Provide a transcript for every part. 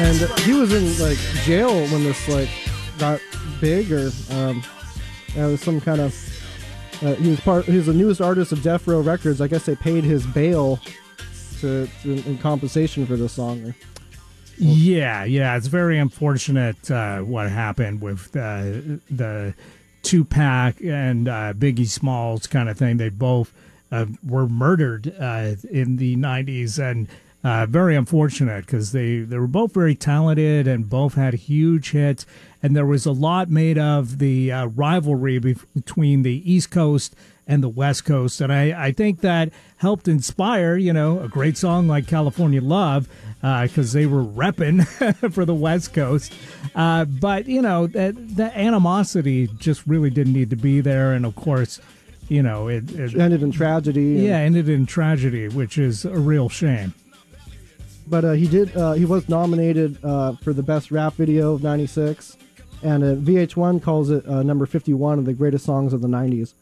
And he was in like jail when this like got big, or it was some kind of. He was the newest artist of Death Row Records. I guess they paid his bail in compensation for this song. Yeah, it's very unfortunate what happened with the Tupac and Biggie Smalls kind of thing. They both were murdered in the 90s, and very unfortunate because they were both very talented and both had huge hits. And there was a lot made of the rivalry between the East Coast and the West Coast. And I think that helped inspire, a great song like California Love, because they were repping for the West Coast. But, that animosity just really didn't need to be there. And, of course, it ended in tragedy. Yeah, ended in tragedy, which is a real shame. But he was nominated for the Best Rap Video of 96. And VH1 calls it number 51 of the greatest songs of the 90s.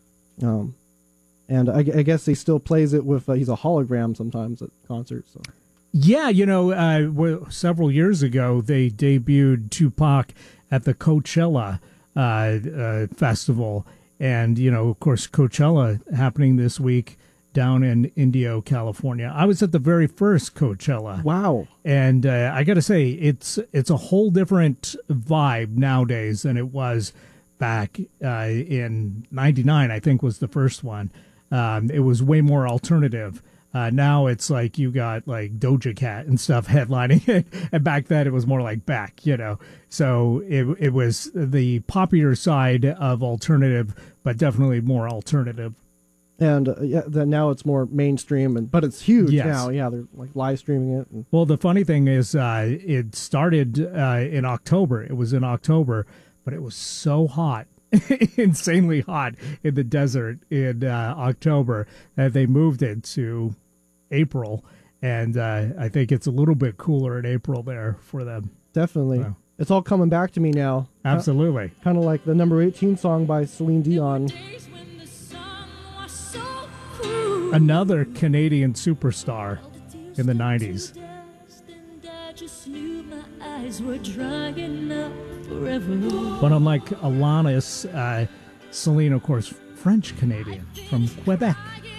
And I guess he still plays it with, he's a hologram sometimes at concerts. So. Yeah, several years ago, they debuted Tupac at the Coachella festival. And, of course, Coachella happening this week down in Indio, California. I was at the very first Coachella. Wow. And I got to say, it's a whole different vibe nowadays than it was back in 99, I think was the first one. It was way more alternative. Now it's like you got like Doja Cat and stuff headlining it. And back then it was more like Beck, So it was the popular side of alternative, but definitely more alternative. And then now it's more mainstream, but it's huge now. Yeah, they're like live streaming it. Well, the funny thing is, it started in October. It was in October, but it was so hot, insanely hot in the desert in October that they moved it to April. And I think it's a little bit cooler in April there for them. Definitely. So. It's all coming back to me now. Absolutely. Kind of like the number 18 song by Celine Dion. Another Canadian superstar in the 90s. But unlike Alanis, Celine, of course, French-Canadian from Quebec.